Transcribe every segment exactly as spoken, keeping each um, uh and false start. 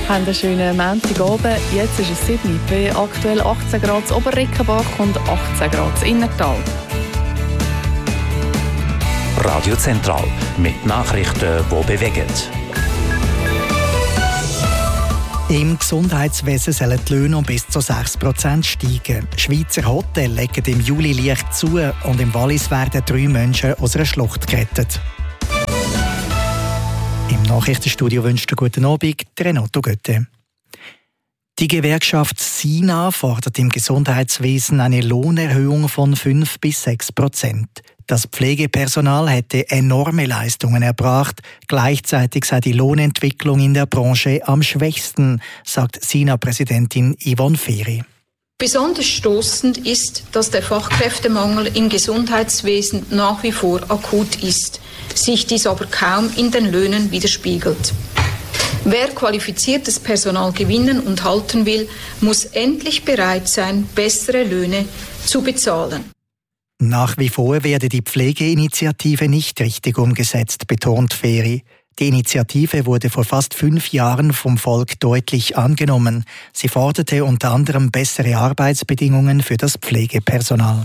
Haben einen schönen Montagabend. Jetzt ist es sieben Uhr. Bei aktuell achtzehn Grad in Oberrickenbach und achtzehn Grad in Innertal. Radio Zentral mit Nachrichten, die bewegen. Im Gesundheitswesen sollen die Löhne um bis zu sechs Prozent steigen. Schweizer Hotels legen im Juli leicht zu und im Wallis werden drei Menschen aus einer Schlucht gerettet. Im Nachrichtenstudio wünscht einen guten Abend Renato Götte. Die Gewerkschaft SINA fordert im Gesundheitswesen eine Lohnerhöhung von fünf bis sechs Prozent. Das Pflegepersonal hätte enorme Leistungen erbracht. Gleichzeitig sei die Lohnentwicklung in der Branche am schwächsten, sagt SINA-Präsidentin Yvonne Feri. Besonders stoßend ist, dass der Fachkräftemangel im Gesundheitswesen nach wie vor akut ist, sich dies aber kaum in den Löhnen widerspiegelt. Wer qualifiziertes Personal gewinnen und halten will, muss endlich bereit sein, bessere Löhne zu bezahlen. Nach wie vor werde die Pflegeinitiative nicht richtig umgesetzt, betont Feri. Die Initiative wurde vor fast fünf Jahren vom Volk deutlich angenommen. Sie forderte unter anderem bessere Arbeitsbedingungen für das Pflegepersonal.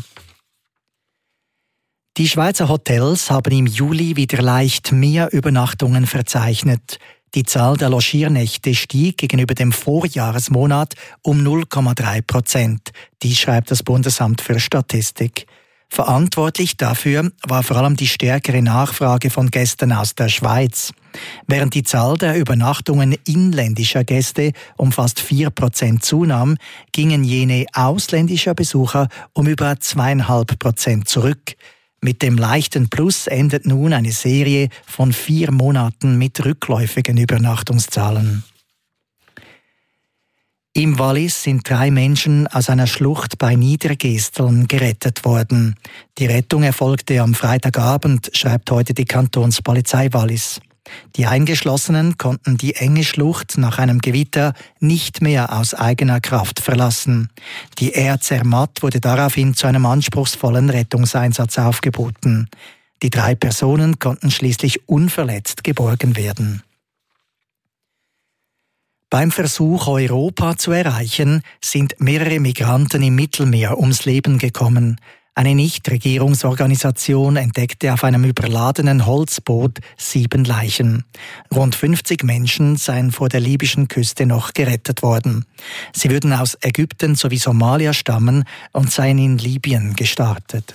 Die Schweizer Hotels haben im Juli wieder leicht mehr Übernachtungen verzeichnet. Die Zahl der Logiernächte stieg gegenüber dem Vorjahresmonat um null Komma drei Prozent. Dies schreibt das Bundesamt für Statistik. Verantwortlich dafür war vor allem die stärkere Nachfrage von Gästen aus der Schweiz. Während die Zahl der Übernachtungen inländischer Gäste um fast vier Prozent zunahm, gingen jene ausländischer Besucher um über zwei Komma fünf Prozent zurück. Mit dem leichten Plus endet nun eine Serie von vier Monaten mit rückläufigen Übernachtungszahlen. Im Wallis sind drei Menschen aus einer Schlucht bei Niedergesteln gerettet worden. Die Rettung erfolgte am Freitagabend, schreibt heute die Kantonspolizei Wallis. Die Eingeschlossenen konnten die enge Schlucht nach einem Gewitter nicht mehr aus eigener Kraft verlassen. Die Air Zermatt wurde daraufhin zu einem anspruchsvollen Rettungseinsatz aufgeboten. Die drei Personen konnten schließlich unverletzt geborgen werden. Beim Versuch, Europa zu erreichen, sind mehrere Migranten im Mittelmeer ums Leben gekommen. Eine Nichtregierungsorganisation entdeckte auf einem überladenen Holzboot sieben Leichen. Rund fünfzig Menschen seien vor der libyschen Küste noch gerettet worden. Sie würden aus Ägypten sowie Somalia stammen und seien in Libyen gestartet.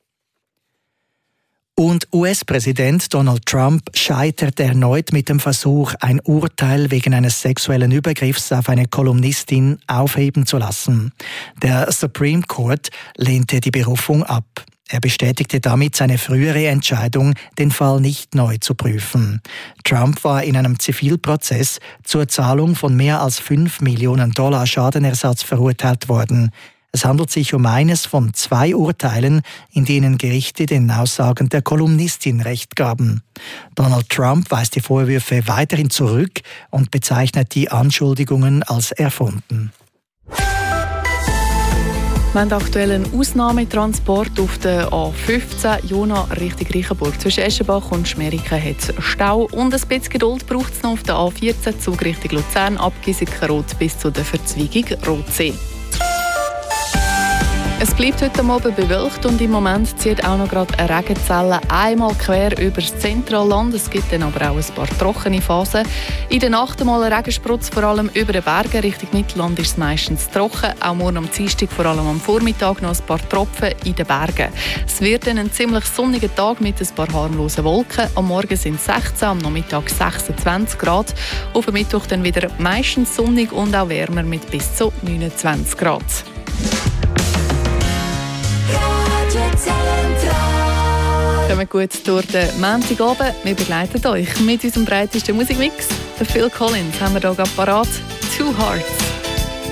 Und U S-Präsident Donald Trump scheiterte erneut mit dem Versuch, ein Urteil wegen eines sexuellen Übergriffs auf eine Kolumnistin aufheben zu lassen. Der Supreme Court lehnte die Berufung ab. Er bestätigte damit seine frühere Entscheidung, den Fall nicht neu zu prüfen. Trump war in einem Zivilprozess zur Zahlung von mehr als fünf Millionen Dollar Schadenersatz verurteilt worden. Es handelt sich um eines von zwei Urteilen, in denen Gerichte den Aussagen der Kolumnistin Recht gaben. Donald Trump weist die Vorwürfe weiterhin zurück und bezeichnet die Anschuldigungen als erfunden. Wir haben aktuell einen Ausnahmetransport auf der A fünfzehn Jona Richtung Reichenburg. Zwischen Eschenbach und Schmeriken hat es Stau und ein bisschen Geduld braucht es noch auf der A vierzehn Zug Richtung Luzern ab Giesikenrot bis zu der Verzweigung Rotsee. Es bleibt heute Abend bewölkt und im Moment zieht auch noch gerade eine Regenzelle einmal quer über das Zentralland. Es gibt dann aber auch ein paar trockene Phasen. In der Nacht einmal ein Regensprutz, vor allem über den Bergen. Richtung Mittelland ist es meistens trocken. Auch morgen am Dienstag, vor allem am Vormittag, noch ein paar Tropfen in den Bergen. Es wird dann ein ziemlich sonniger Tag mit ein paar harmlosen Wolken. Am Morgen sind es sechzehn, am Nachmittag sechsundzwanzig Grad. Auf dem Mittwoch dann wieder meistens sonnig und auch wärmer mit bis zu neunundzwanzig Grad. Kommt gut durch den Montagabend. Wir begleiten euch mit unserem breitesten Musikmix. Der Phil Collins haben wir hier parat. Two Hearts.